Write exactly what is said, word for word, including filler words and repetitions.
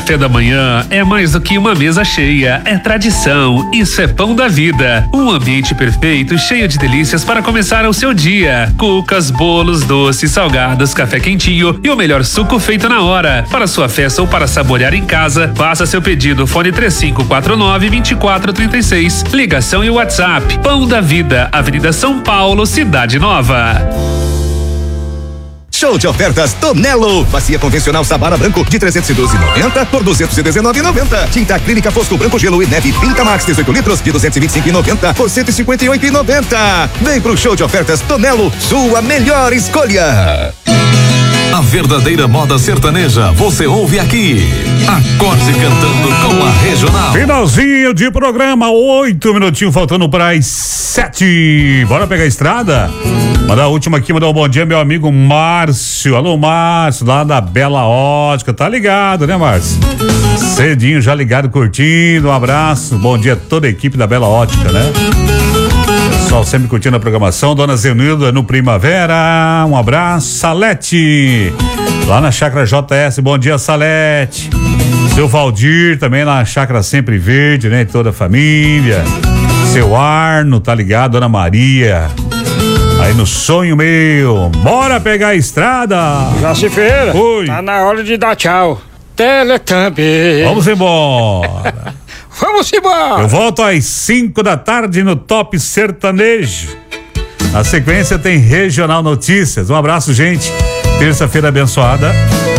café da manhã é mais do que uma mesa cheia, é tradição, isso é Pão da Vida. Um ambiente perfeito, cheio de delícias para começar o seu dia. Cucas, bolos, doces, salgados, café quentinho e o melhor suco feito na hora. Para sua festa ou para saborear em casa, faça seu pedido, fone três cinco quatro nove, dois quatro três seis, ligação e WhatsApp. Pão da Vida, Avenida São Paulo, Cidade Nova. Show de ofertas Tonelo. Bacia convencional Sabara Branco de trezentos e doze reais e noventa centavos por duzentos e dezenove reais e noventa centavos. Tinta acrílica Fosco Branco Gelo e Neve Pinta Max dezoito litros de duzentos e vinte e cinco reais e noventa centavos por cento e cinquenta e oito reais e noventa centavos. Vem pro show de ofertas Tonelo, sua melhor escolha. A verdadeira moda sertaneja você ouve aqui. Acorde cantando com a Regional. Finalzinho de programa, oito minutinhos faltando para as sete. Bora pegar a estrada? Mandar a última aqui, mandar um bom dia, meu amigo Márcio. Alô, Márcio, lá da Bela Ótica. Tá ligado, né, Márcio? Cedinho, já ligado, curtindo. Um abraço. Bom dia a toda a equipe da Bela Ótica, né? Pessoal sempre curtindo a programação. Dona Zenilda no Primavera. Um abraço. Salete, lá na Chácara J S. Bom dia, Salete. Seu Valdir também lá na Chácara Sempre Verde, né? Toda a família. Seu Arno, tá ligado? Dona Maria. Aí no sonho meu, bora pegar a estrada. Jaci Ferreira, oi. Tá na hora de dar tchau. Teletubbie. Vamos embora. Vamos embora. Eu volto às cinco da tarde no Top Sertanejo. Na sequência tem Regional Notícias. Um abraço, gente. Terça-feira abençoada.